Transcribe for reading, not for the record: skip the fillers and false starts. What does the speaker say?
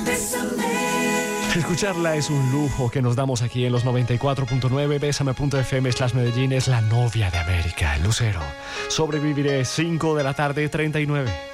Escucharla es un lujo que nos damos aquí en los 94.9. Bésame.fm/Medellín es la novia de América, el Lucero. Sobreviviré 5 de la tarde, 39.